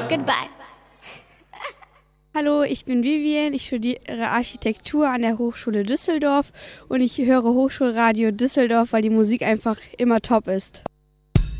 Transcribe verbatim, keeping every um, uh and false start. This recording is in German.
Goodbye. Hallo, ich bin Vivian, ich studiere Architektur an der Hochschule Düsseldorf und ich höre Hochschulradio Düsseldorf, weil die Musik einfach immer top ist.